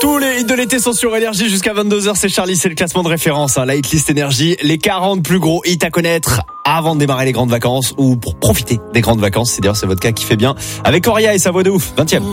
Tous les hits de l'été sont sur Énergie jusqu'à 22h. C'est Charlie, c'est le classement de référence. La hitlist Énergie, les 40 plus gros hits à connaître avant de démarrer les grandes vacances ou pour profiter des grandes vacances. C'est d'ailleurs c'est votre cas qui fait bien avec Coria et sa voix de ouf. 20e.